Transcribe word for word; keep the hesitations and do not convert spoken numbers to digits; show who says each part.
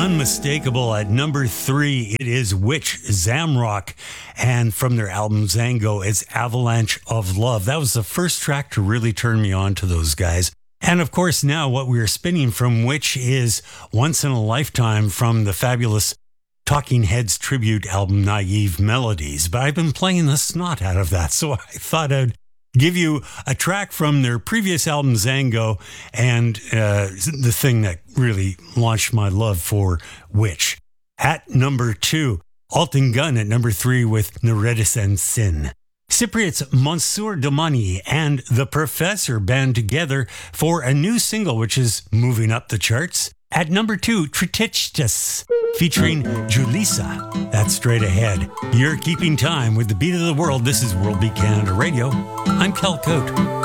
Speaker 1: unmistakable at number three. It is Witch, Zamrock, and from their album Zango, it's Avalanche of Love. That was the first track to really turn me on to those guys. And of course, now what we're spinning from Witch is Once in a Lifetime from the fabulous Talking Heads tribute album Naive Melodies. But I've been playing the snot out of that, so I thought I'd give you a track from their previous album, Zango, and uh, the thing that really launched my love for Witch. At number two, Alton Gunn at number three with Neredes and Sin. Cypriots Monsieur Domani and The Professor band together for a new single, which is moving up the charts. At number two, Tritichtis, featuring Julissa. That's straight ahead. You're keeping time with the beat of the world. This is World Beat Canada Radio. I'm Kel Cote.